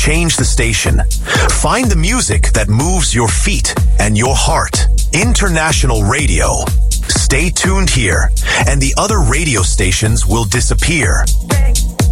change the station. Find the music that moves your feet and your heart. International Radio. Stay tuned here, and the other radio stations will disappear.